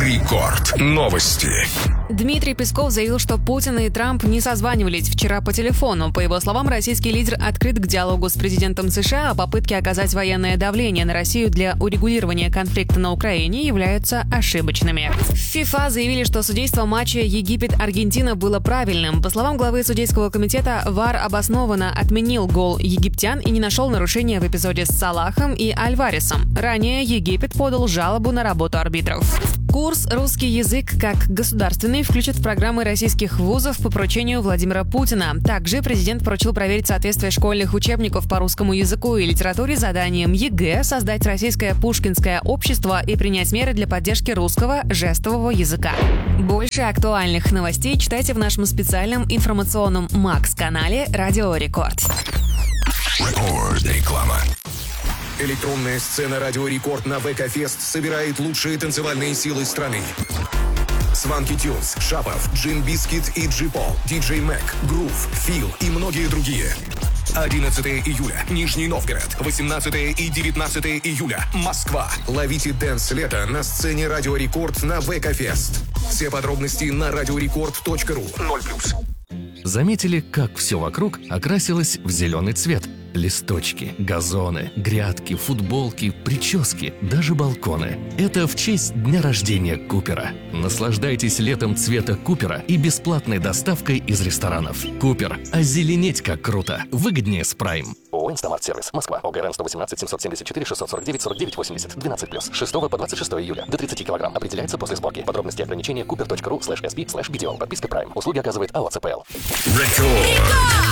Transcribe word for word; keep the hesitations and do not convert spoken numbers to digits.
Рекорд. Новости. Дмитрий Песков заявил, что Путин и Трамп не созванивались вчера по телефону. По его словам, российский лидер открыт к диалогу с президентом США, а попытки оказать военное давление на Россию для урегулирования конфликта на Украине являются ошибочными. В ФИФА заявили, что судейство матча Египет-Аргентина было правильным. По словам главы судейского комитета, ВАР обоснованно отменил гол египтян и не нашел нарушения в эпизоде с Салахом и Альваресом. Ранее Египет подал жалобу на работу арбитров. Курс «Русский язык как государственный» включат в программы российских вузов по поручению Владимира Путина. Также президент поручил проверить соответствие школьных учебников по русскому языку и литературе заданиям ЕГЭ, создать российское пушкинское общество и принять меры для поддержки русского жестового языка. Больше актуальных новостей читайте в нашем специальном информационном Макс-канале «Радио Рекорд». Рекорд. Реклама. Электронная сцена «Радио Рекорд» на вэ ка Фест собирает лучшие танцевальные силы страны. Сванки Тюнс, Шапов, Джин Бискит и Джи Пол, Диджей Мэг, Грув, Фил и многие другие. одиннадцатого июля. Нижний Новгород. восемнадцатого и девятнадцатого июля. Москва. Ловите дэнс лето на сцене «Радио Рекорд» на вэ ка Фест. Все подробности на радиорекорд точка ру. ноль плюс. Заметили, как все вокруг окрасилось в зеленый цвет? Листочки, газоны, грядки, футболки, прически, даже балконы. Это в честь дня рождения Купера. Наслаждайтесь летом цвета Купера и бесплатной доставкой из ресторанов. Купер. Озеленеть как круто. Выгоднее с Прайм. ООО «Инстамарт-сервис». Москва. ОГРН сто восемнадцать семьсот семьдесят четыре шестьсот сорок девять сорок девять восемьдесят. двенадцать плюс. шестого по двадцать шестое июля. До тридцати килограмм. Определяется после сборки. Подробности и ограничения купер точка ру слэш эс пи слэш видео. Подписка Прайм. Услуги оказывает АО ЦПЛ. Рекорд.